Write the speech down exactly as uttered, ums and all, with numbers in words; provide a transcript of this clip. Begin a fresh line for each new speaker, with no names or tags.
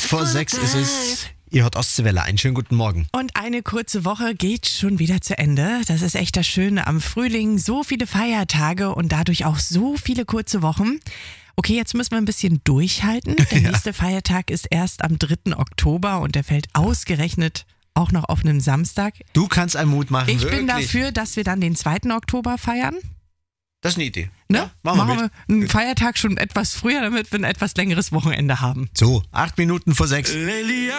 vor sechs ist es. Ihr hört Ostseewelle. Einen schönen guten Morgen.
Und eine kurze Woche geht schon wieder zu Ende. Das ist echt das Schöne am Frühling. So viele Feiertage und dadurch auch so viele kurze Wochen. Okay, jetzt müssen wir ein bisschen durchhalten. Der
Ja.
nächste Feiertag ist erst am dritten Oktober und der fällt ausgerechnet auch noch auf einen Samstag.
Du kannst einen Mut machen,
Ich
wirklich.
bin dafür, dass wir dann den zweiten Oktober feiern.
Das ist eine Idee.
Ne?
Ja, machen wir mit.
wir einen Feiertag schon etwas früher, damit wir ein etwas längeres Wochenende haben.
So, acht Minuten vor sechs.